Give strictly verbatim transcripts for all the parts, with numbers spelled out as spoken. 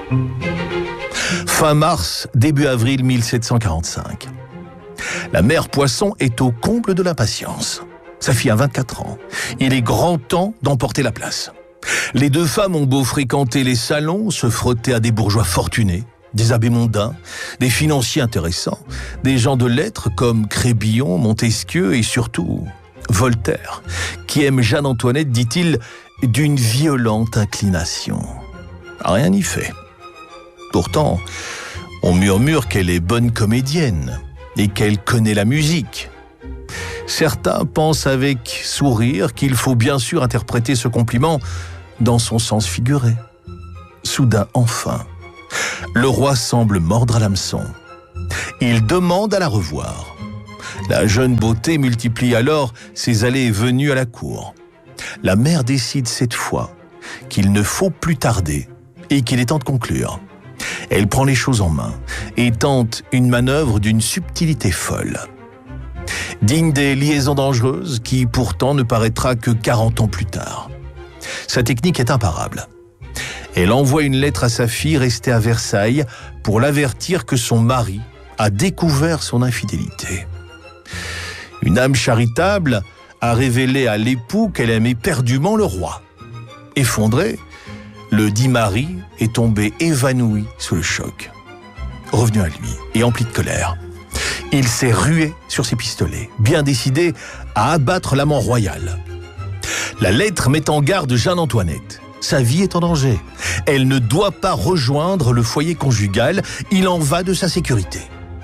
Fin mars, début avril mille sept cent quarante-cinq. La mère Poisson est au comble de l'impatience. Sa fille a vingt-quatre ans. Il est grand temps d'emporter la place. Les deux femmes ont beau fréquenter les salons, se frotter à des bourgeois fortunés, des abbés mondains, des financiers intéressants, des gens de lettres comme Crébillon, Montesquieu et surtout Voltaire, qui aime Jeanne-Antoinette, dit-il, d'une violente inclination. Rien n'y fait. Pourtant, on murmure qu'elle est bonne comédienne et qu'elle connaît la musique. Certains pensent avec sourire qu'il faut bien sûr interpréter ce compliment dans son sens figuré. Soudain, enfin, le roi semble mordre à l'hameçon. Il demande à la revoir. La jeune beauté multiplie alors ses allées et venues à la cour. La mère décide cette fois qu'il ne faut plus tarder et qu'il est temps de conclure. Elle prend les choses en main et tente une manœuvre d'une subtilité folle. Digne des liaisons dangereuses qui pourtant ne paraîtra que quarante ans plus tard. Sa technique est imparable. Elle envoie une lettre à sa fille restée à Versailles pour l'avertir que son mari a découvert son infidélité. Une âme charitable a révélé à l'époux qu'elle aimait perdument le roi. Effondré, le dit mari est tombé évanoui sous le choc. Revenu à lui et empli de colère, il s'est rué sur ses pistolets, bien décidé à abattre l'amant royal. La lettre met en garde Jeanne-Antoinette. Sa vie est en danger. Elle ne doit pas rejoindre le foyer conjugal. Il en va de sa sécurité.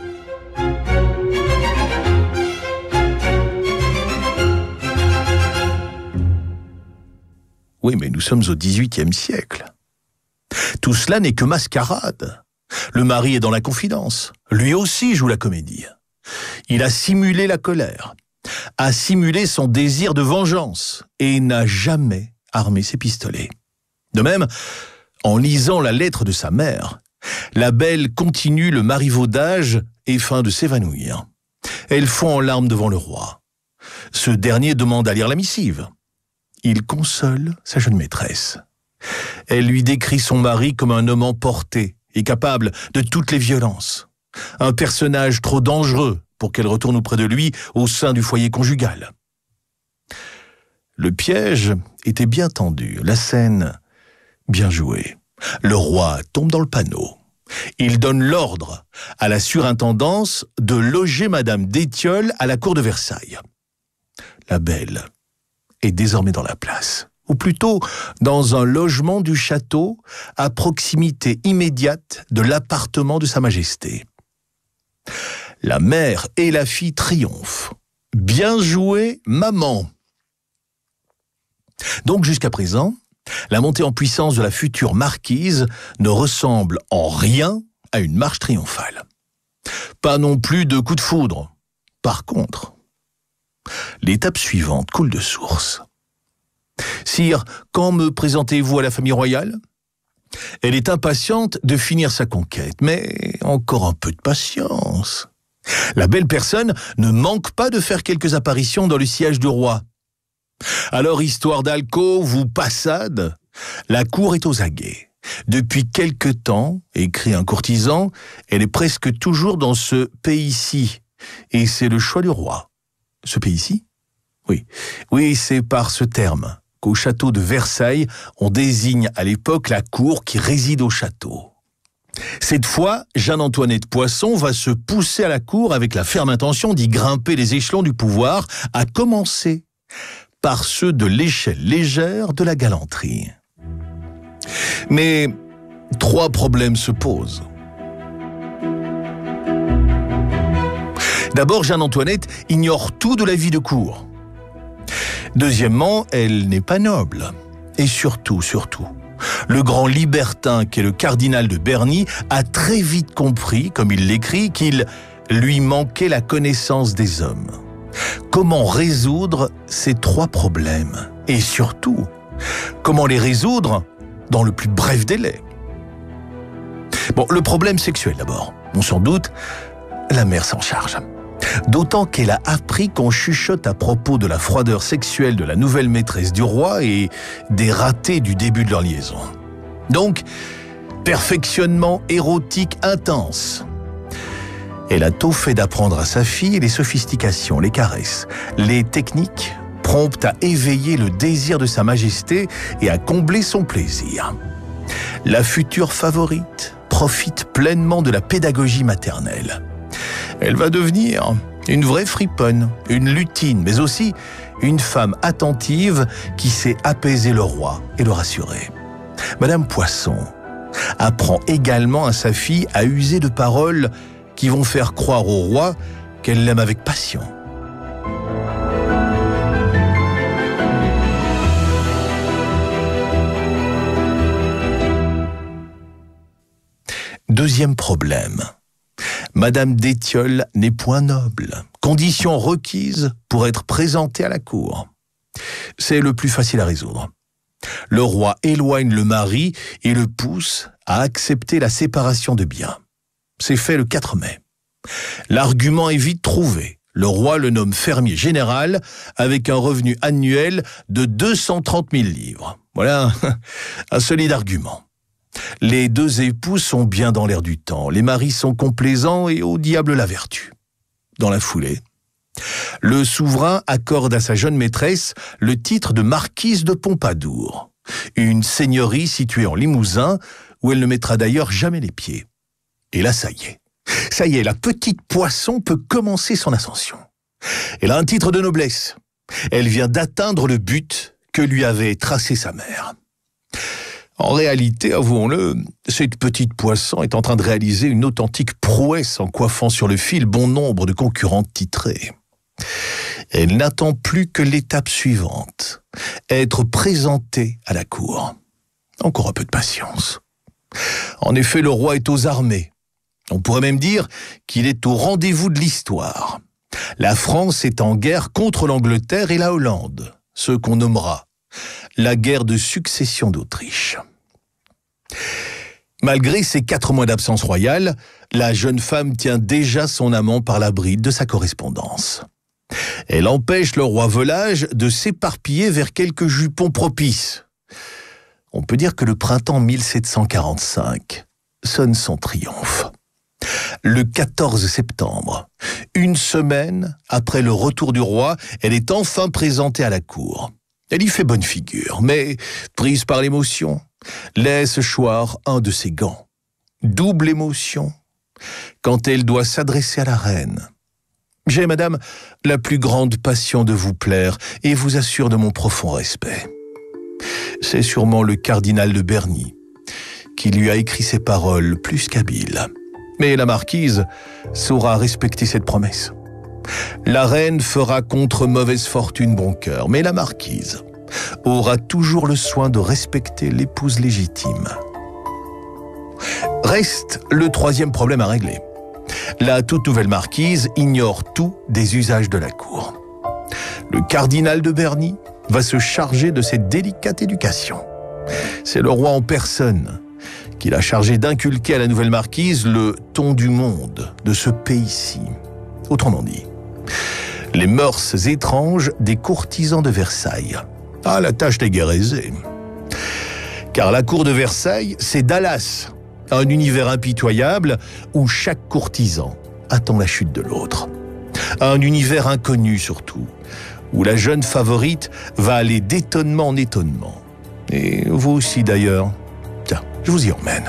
Oui, mais nous sommes au dix-huitième siècle. Tout cela n'est que mascarade. Le mari est dans la confidence. Lui aussi joue la comédie. Il a simulé la colère, a simulé son désir de vengeance et n'a jamais armé ses pistolets. De même, en lisant la lettre de sa mère, la belle continue le marivaudage et feint de s'évanouir. Elle fond en larmes devant le roi. Ce dernier demande à lire la missive. Il console sa jeune maîtresse. Elle lui décrit son mari comme un homme emporté et capable de toutes les violences. Un personnage trop dangereux pour qu'elle retourne auprès de lui au sein du foyer conjugal. Le piège était bien tendu, la scène bien jouée. Le roi tombe dans le panneau. Il donne l'ordre à la surintendance de loger Madame d'Étiole à la cour de Versailles. La belle est désormais dans la place, ou plutôt dans un logement du château à proximité immédiate de l'appartement de Sa Majesté. La mère et la fille triomphent. Bien joué, maman. Donc jusqu'à présent, la montée en puissance de la future marquise ne ressemble en rien à une marche triomphale. Pas non plus de coup de foudre. Par contre, l'étape suivante coule de source. Sire, quand me présentez-vous à la famille royale ? Elle est impatiente de finir sa conquête, mais encore un peu de patience. La belle personne ne manque pas de faire quelques apparitions dans le siège du roi. Alors, histoire d'alcôve ou passade, la cour est aux aguets. Depuis quelque temps, écrit un courtisan, elle est presque toujours dans ce pays-ci, et c'est le choix du roi. Ce pays-ci ? Oui, oui, c'est par ce terme qu'au château de Versailles, on désigne à l'époque la cour qui réside au château. Cette fois, Jeanne-Antoinette Poisson va se pousser à la cour avec la ferme intention d'y grimper les échelons du pouvoir, à commencer par ceux de l'échelle légère de la galanterie. Mais trois problèmes se posent. D'abord, Jeanne-Antoinette ignore tout de la vie de cour. Deuxièmement, elle n'est pas noble. Et surtout, surtout, le grand libertin qu'est le cardinal de Berny a très vite compris, comme il l'écrit, qu'il lui manquait la connaissance des hommes. Comment résoudre ces trois problèmes? Et surtout, comment les résoudre dans le plus bref délai? Bon, le problème sexuel d'abord. On s'en doute, la mère s'en charge. D'autant qu'elle a appris qu'on chuchote à propos de la froideur sexuelle de la nouvelle maîtresse du roi et des ratés du début de leur liaison. Donc, perfectionnement érotique intense. Elle a tôt fait d'apprendre à sa fille les sophistications, les caresses, les techniques promptes à éveiller le désir de sa majesté et à combler son plaisir. La future favorite profite pleinement de la pédagogie maternelle. Elle va devenir une vraie friponne, une lutine, mais aussi une femme attentive qui sait apaiser le roi et le rassurer. Madame Poisson apprend également à sa fille à user de paroles qui vont faire croire au roi qu'elle l'aime avec passion. Deuxième problème. Madame d'Étiole n'est point noble, condition requise pour être présentée à la cour. C'est le plus facile à résoudre. Le roi éloigne le mari et le pousse à accepter la séparation de biens. C'est fait le quatre mai. L'argument est vite trouvé. Le roi le nomme fermier général avec un revenu annuel de deux cent trente mille livres. Voilà un solide argument. Les deux époux sont bien dans l'air du temps. Les maris sont complaisants et au diable la vertu. Dans la foulée, le souverain accorde à sa jeune maîtresse le titre de marquise de Pompadour, une seigneurie située en Limousin où elle ne mettra d'ailleurs jamais les pieds. Et là, ça y est. Ça y est, la petite Poisson peut commencer son ascension. Elle a un titre de noblesse. Elle vient d'atteindre le but que lui avait tracé sa mère. En réalité, avouons-le, cette petite Poisson est en train de réaliser une authentique prouesse en coiffant sur le fil bon nombre de concurrentes titrées. Elle n'attend plus que l'étape suivante, être présentée à la cour. Encore un peu de patience. En effet, le roi est aux armées. On pourrait même dire qu'il est au rendez-vous de l'histoire. La France est en guerre contre l'Angleterre et la Hollande, ce qu'on nommera la guerre de succession d'Autriche. Malgré ces quatre mois d'absence royale, la jeune femme tient déjà son amant par la bride de sa correspondance. Elle empêche le roi Volage de s'éparpiller vers quelques jupons propices. On peut dire que le printemps mille sept cent quarante-cinq sonne son triomphe. Le quatorze septembre, une semaine après le retour du roi, elle est enfin présentée à la cour. Elle y fait bonne figure, mais, prise par l'émotion, laisse choir un de ses gants. Double émotion, quand elle doit s'adresser à la reine. « J'ai, madame, la plus grande passion de vous plaire et vous assure de mon profond respect. » C'est sûrement le cardinal de Berny qui lui a écrit ces paroles plus qu'habile. Mais la marquise saura respecter cette promesse. La reine fera contre mauvaise fortune bon cœur, mais la marquise aura toujours le soin de respecter l'épouse légitime. Reste le troisième problème à régler. La toute nouvelle marquise ignore tout des usages de la cour. Le cardinal de Berny va se charger de cette délicate éducation. C'est le roi en personne qui l'a chargé d'inculquer à la nouvelle marquise le ton du monde de ce pays-ci. Autrement dit, les mœurs étranges des courtisans de Versailles. Ah, la tâche n'est guère aisée. Car la cour de Versailles, c'est Dallas, un univers impitoyable où chaque courtisan attend la chute de l'autre. Un univers inconnu surtout, où la jeune favorite va aller d'étonnement en étonnement. Et vous aussi d'ailleurs. Tiens, je vous y emmène.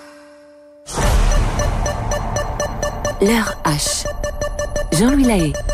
L'heure H. Jean-Louis Lahaye.